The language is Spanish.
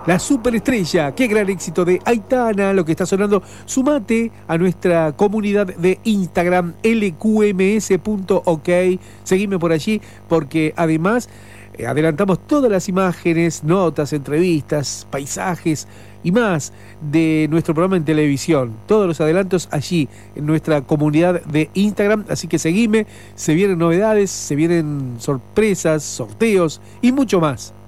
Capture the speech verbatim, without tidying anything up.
La superestrella, qué gran éxito de Aitana, lo que está sonando. Sumate a nuestra comunidad de Instagram, L Q M S punto ok. Seguime por allí porque además eh, adelantamos todas las imágenes, notas, entrevistas, paisajes y más de nuestro programa en televisión. Todos los adelantos allí en nuestra comunidad de Instagram. Así que seguime, se vienen novedades, se vienen sorpresas, sorteos y mucho más.